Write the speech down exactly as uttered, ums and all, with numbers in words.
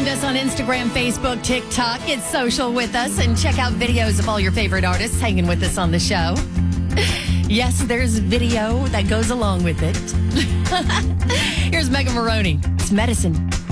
Find us on Instagram, Facebook, TikTok. Get social with us and check out videos of all your favorite artists hanging with us on the show. Yes, there's video that goes along with it. Here's Megan Maroney. It's Medicine.